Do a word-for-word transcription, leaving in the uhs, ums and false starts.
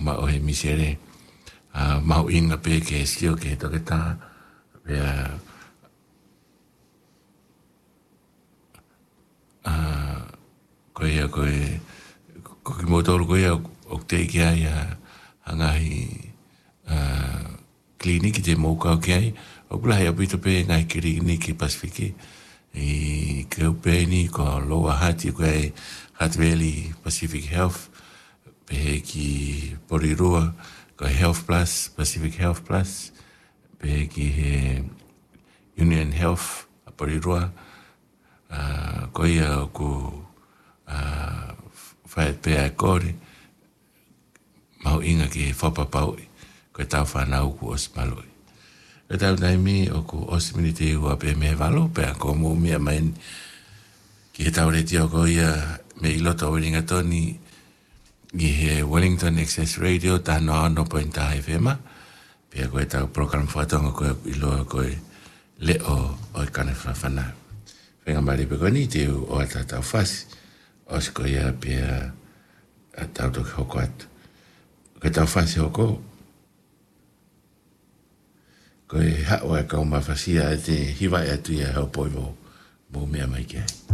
ma o he misere a mau inga pe ke sio ke to ke ta pe a ko ia ko ko ki motor ko ia o te ki ai anga hi a kliniki te mo ka ki ai o kula ia pito pe ngai kliniki Pasifiki i ke pe ni ko loa hati ko ai Hutt Valley Pacific Health pe ki Porirua ko Health Plus Pacific Health Plus pe ki he Union Health Porirua uh, ko ia ko uh, fai pe a kore mau inga ki whapapau ko tau whanau ku os maloi ko tau naimi o ku os minite ua pe me valo pe a ko mo mea main ki he tau reti o ko ia me iloto o ringa toni i he Wellington Access Radio tano ano pointa F M pe a ko e tau program whatonga ko ilo ko e le o o i kane whawhana whenga mari pe ko ni te o ata tau whasi o si ko ia pe a tau toki hoko atu ko tau whasi hoko ko e hao e kau mawhasia e te hiwai atu ia hau poivo mo mea mai kia